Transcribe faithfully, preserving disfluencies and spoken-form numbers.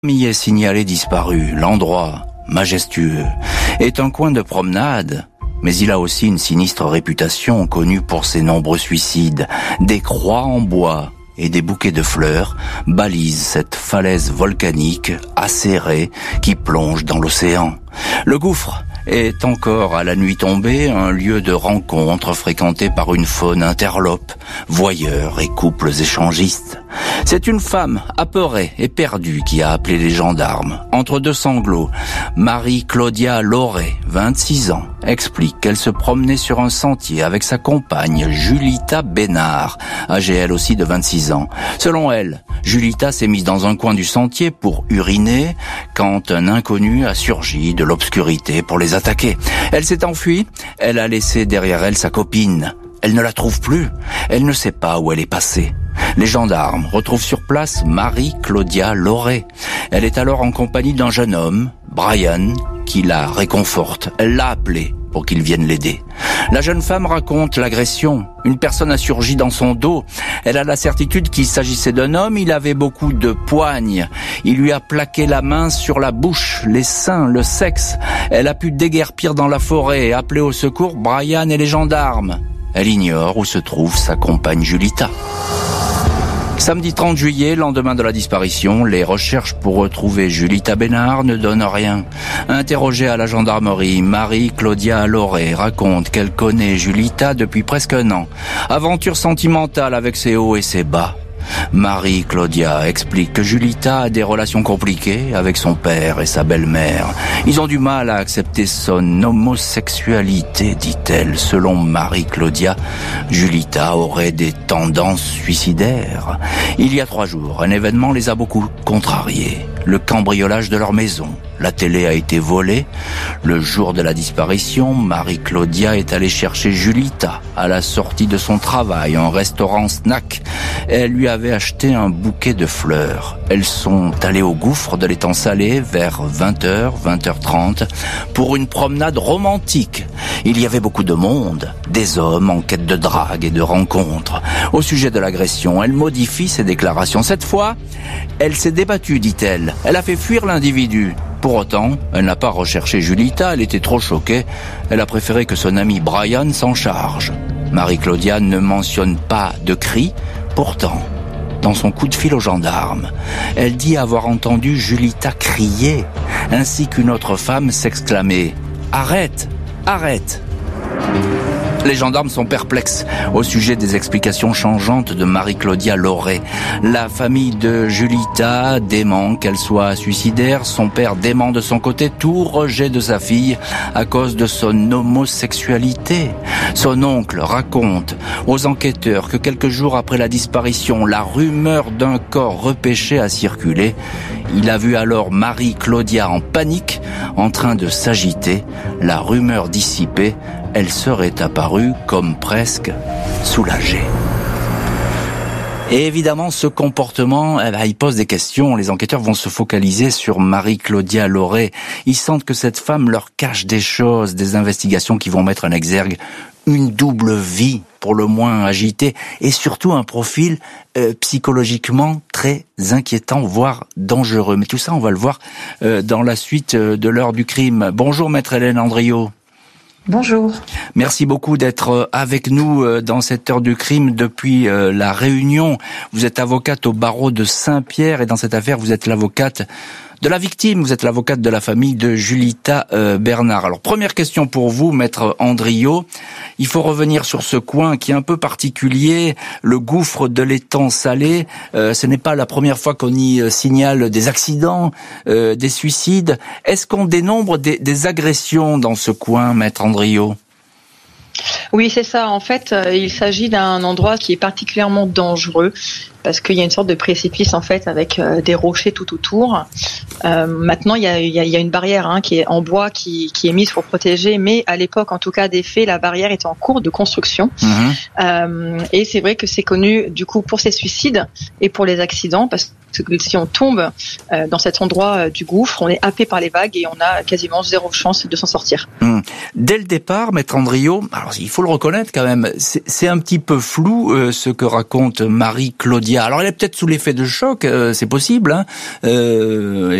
Il est signalé disparu. L'endroit, majestueux, est un coin de promenade, mais il a aussi une sinistre réputation connue pour ses nombreux suicides. Des croix en bois et des bouquets de fleurs balisent cette falaise volcanique acérée qui plonge dans l'océan. Le gouffre est encore à la nuit tombée un lieu de rencontre fréquenté par une faune interlope, voyeurs et couples échangistes. C'est une femme apeurée et perdue qui a appelé les gendarmes. Entre deux sanglots, Marie-Claudia Loré, vingt-six ans, explique qu'elle se promenait sur un sentier avec sa compagne Julita Bénard, âgée elle aussi de vingt-six ans. Selon elle, Julita s'est mise dans un coin du sentier pour uriner quand un inconnu a surgi de l'obscurité pour les attaquer. Elle s'est enfuie, elle a laissé derrière elle sa copine. Elle ne la trouve plus, elle ne sait pas où elle est passée. Les gendarmes retrouvent sur place Marie-Claudia Loré. Elle est alors en compagnie d'un jeune homme, Brian, qui la réconforte. Elle l'a appelé pour qu'il vienne l'aider. La jeune femme raconte l'agression. Une personne a surgi dans son dos. Elle a la certitude qu'il s'agissait d'un homme. Il avait beaucoup de poignes. Il lui a plaqué la main sur la bouche, les seins, le sexe. Elle a pu déguerpir dans la forêt et appeler au secours Brian et les gendarmes. Elle ignore où se trouve sa compagne Julita. Samedi trente juillet, lendemain de la disparition, les recherches pour retrouver Julita Bénard ne donnent rien. Interrogée à la gendarmerie, Marie-Claudia Loré raconte qu'elle connaît Julita depuis presque un an. Aventure sentimentale avec ses hauts et ses bas. Marie-Claudia explique que Julita a des relations compliquées avec son père et sa belle-mère. Ils ont du mal à accepter son homosexualité, dit-elle. Selon Marie-Claudia, Julita aurait des tendances suicidaires. Il y a trois jours, un événement les a beaucoup contrariés. Le cambriolage de leur maison. La télé a été volée. Le jour de la disparition, Marie-Claudia est allée chercher Julita à la sortie de son travail, un restaurant snack. Elle lui avait acheté un bouquet de fleurs. Elles sont allées au gouffre de l'étang Salé vers vingt heures, vingt heures trente pour une promenade romantique. Il y avait beaucoup de monde, des hommes en quête de drague et de rencontres. Au sujet de l'agression, elle modifie ses déclarations. Cette fois, elle s'est débattue, dit-elle. Elle a fait fuir l'individu. Pour autant, elle n'a pas recherché Julita, elle était trop choquée. Elle a préféré que son ami Brian s'en charge. Marie-Claudia ne mentionne pas de cris. Pourtant, dans son coup de fil aux gendarmes, elle dit avoir entendu Julita crier, ainsi qu'une autre femme s'exclamer « Arrête, arrête !» Les gendarmes sont perplexes au sujet des explications changeantes de Marie-Claudia Loré. La famille de Julita dément qu'elle soit suicidaire. Son père dément de son côté tout rejet de sa fille à cause de son homosexualité. Son oncle raconte aux enquêteurs que quelques jours après la disparition, la rumeur d'un corps repêché a circulé. Il a vu alors Marie-Claudia en panique, en train de s'agiter. La rumeur dissipée, elle serait apparue comme presque soulagée. Et évidemment, ce comportement, eh ben, il pose des questions. Les enquêteurs vont se focaliser sur Marie-Claudia Loré. Ils sentent que cette femme leur cache des choses, des investigations qui vont mettre en exergue une double vie, pour le moins agitée, et surtout un profil euh, psychologiquement très inquiétant, voire dangereux. Mais tout ça, on va le voir euh, dans la suite euh, de l'heure du crime. Bonjour, maître Hélène Andriot. Bonjour. Merci beaucoup d'être avec nous dans cette heure du crime depuis La Réunion. Vous êtes avocate au barreau de Saint-Pierre et dans cette affaire, vous êtes l'avocate de la victime, vous êtes l'avocate de la famille de Julita euh, Bénard. Alors, première question pour vous, maître Andriot. Il faut revenir sur ce coin qui est un peu particulier, le gouffre de l'étang Salé. Euh, ce n'est pas la première fois qu'on y signale des accidents, euh, des suicides. Est-ce qu'on dénombre des, des agressions dans ce coin, maître Andriot ? Oui, c'est ça. En fait, euh, il s'agit d'un endroit qui est particulièrement dangereux parce qu'il y a une sorte de précipice en fait avec euh, des rochers tout autour. Euh, maintenant, il y a, il y a, il y a une barrière hein, qui est en bois qui, qui est mise pour protéger, mais à l'époque, en tout cas des faits, la barrière était en cours de construction. Mmh. Euh, et c'est vrai que c'est connu du coup pour ces suicides et pour les accidents parce si on tombe euh, dans cet endroit euh, du gouffre, on est happé par les vagues et on a quasiment zéro chance de s'en sortir. Hum. Dès le départ, Maître Andriot, alors il faut le reconnaître quand même, c'est, c'est un petit peu flou euh, ce que raconte Marie-Claudia. Alors elle est peut-être sous l'effet de choc, euh, c'est possible, hein, euh,